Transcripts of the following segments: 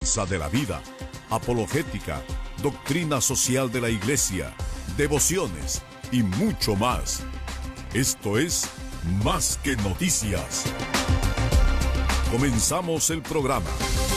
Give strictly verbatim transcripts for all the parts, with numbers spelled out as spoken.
enseñanza de la vida, apologética, doctrina social de la Iglesia, devociones y mucho más. Esto es Más que Noticias. Comenzamos el programa.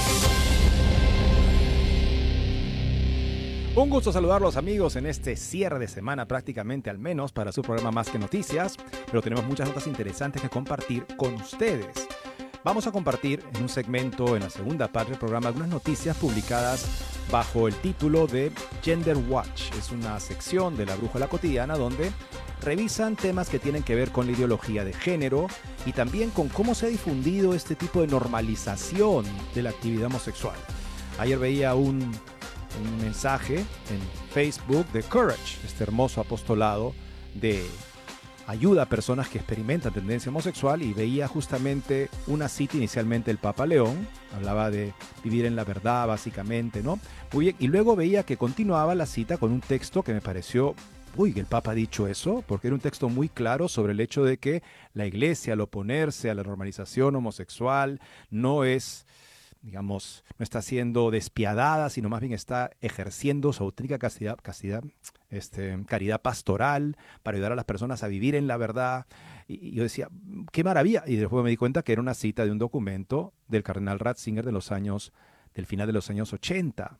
Un gusto saludarlos, amigos, en este cierre de semana, prácticamente al menos para su programa Más que Noticias, pero tenemos muchas notas interesantes que compartir con ustedes. Vamos a compartir en un segmento en la segunda parte del programa algunas noticias publicadas bajo el título de Gender Watch. Es una sección de la Brújula Cotidiana donde revisan temas que tienen que ver con la ideología de género y también con cómo se ha difundido este tipo de normalización de la actividad homosexual. Ayer veía un, un mensaje en Facebook de Courage, este hermoso apostolado de ayuda a personas que experimentan tendencia homosexual, y veía justamente una cita inicialmente del Papa León, hablaba de vivir en la verdad básicamente, ¿no? Muy bien, y luego veía que continuaba la cita con un texto que me pareció, uy, que el Papa ha dicho eso, porque era un texto muy claro sobre el hecho de que la Iglesia, al oponerse a la normalización homosexual, no es, digamos, no está siendo despiadada, sino más bien está ejerciendo su auténtica castidad, castidad este, caridad pastoral para ayudar a las personas a vivir en la verdad. Y, y yo decía, qué maravilla. Y después me di cuenta que era una cita de un documento del cardenal Ratzinger de los años, del final de los años ochenta.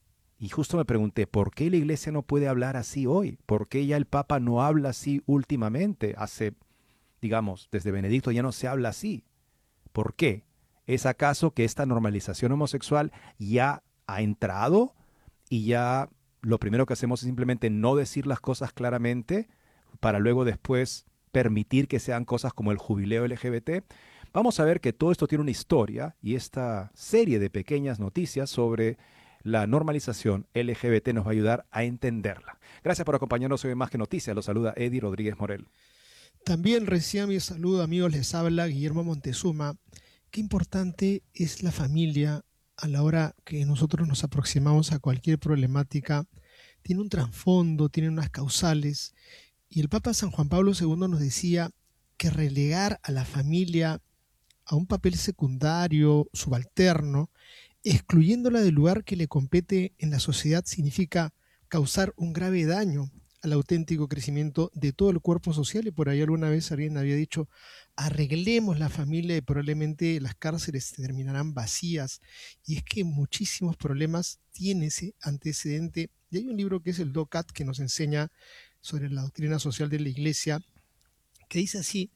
Y justo me pregunté, ¿por qué la Iglesia no puede hablar así hoy? ¿Por qué ya el Papa no habla así últimamente? Hace, digamos, desde Benedicto ya no se habla así. ¿Por qué? ¿Es acaso que esta normalización homosexual ya ha entrado y ya lo primero que hacemos es simplemente no decir las cosas claramente para luego después permitir que sean cosas como el jubileo L G B T? Vamos a ver que todo esto tiene una historia, y esta serie de pequeñas noticias sobre la normalización L G B T nos va a ayudar a entenderla. Gracias por acompañarnos hoy en Más que Noticias. Los saluda Eddie Rodríguez Morel. También recién mi saludo, amigos, les habla Guillermo Montezuma. Qué importante es la familia a la hora que nosotros nos aproximamos a cualquier problemática. Tiene un trasfondo, tiene unas causales. Y el Papa San Juan Pablo segundo nos decía que relegar a la familia a un papel secundario, subalterno, excluyéndola del lugar que le compete en la sociedad, significa causar un grave daño al auténtico crecimiento de todo el cuerpo social. Y por ahí alguna vez alguien había dicho, arreglemos la familia y probablemente las cárceles terminarán vacías. Y es que muchísimos problemas tiene ese antecedente. Y hay un libro que es el DOCAT, que nos enseña sobre la doctrina social de la Iglesia, que dice así: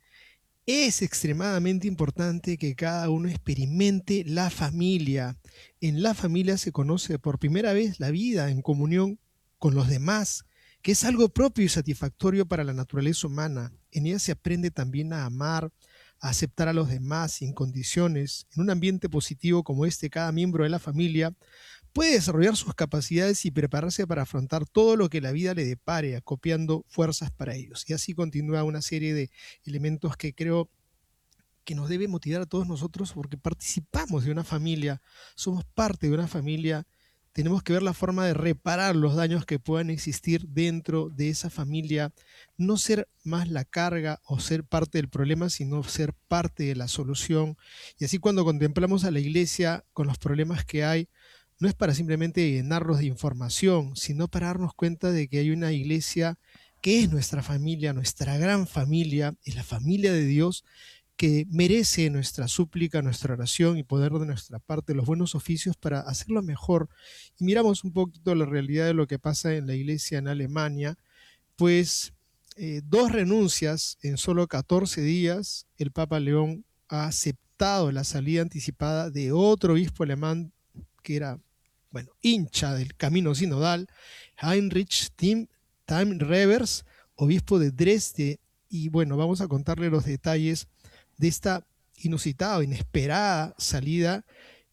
es extremadamente importante que cada uno experimente la familia. En la familia se conoce por primera vez la vida en comunión con los demás, que es algo propio y satisfactorio para la naturaleza humana. En ella se aprende también a amar, a aceptar a los demás sin condiciones. En un ambiente positivo como este, cada miembro de la familia puede desarrollar sus capacidades y prepararse para afrontar todo lo que la vida le depare, acopiando fuerzas para ellos. Y así continúa una serie de elementos que creo que nos debe motivar a todos nosotros, porque participamos de una familia, somos parte de una familia. Tenemos que ver la forma de reparar los daños que puedan existir dentro de esa familia, no ser más la carga o ser parte del problema, sino ser parte de la solución. Y así, cuando contemplamos a la Iglesia con los problemas que hay, no es para simplemente llenarnos de información, sino para darnos cuenta de que hay una Iglesia que es nuestra familia, nuestra gran familia, es la familia de Dios, que merece nuestra súplica, nuestra oración y poner de nuestra parte los buenos oficios para hacerlo mejor. Y miramos un poquito la realidad de lo que pasa en la Iglesia en Alemania, pues eh, dos renuncias en solo catorce días. El Papa León ha aceptado la salida anticipada de otro obispo alemán que era, bueno, hincha del camino sinodal, Heinrich Tim, Tim Revers, obispo de Dresde. Y bueno, vamos a contarle los detalles de esta inusitada o inesperada salida,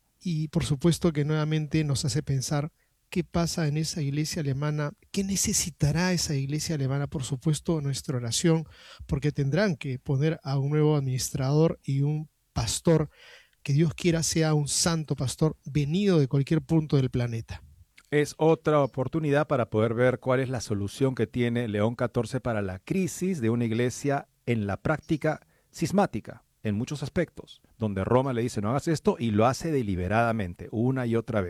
y por supuesto que nuevamente nos hace pensar qué pasa en esa iglesia alemana, qué necesitará esa iglesia alemana. Por supuesto, nuestra oración, porque tendrán que poner a un nuevo administrador y un pastor que Dios quiera sea un santo pastor venido de cualquier punto del planeta. Es otra oportunidad para poder ver cuál es la solución que tiene León catorce para la crisis de una iglesia en la práctica cismática, en muchos aspectos, donde Roma le dice no hagas esto y lo hace deliberadamente, una y otra vez.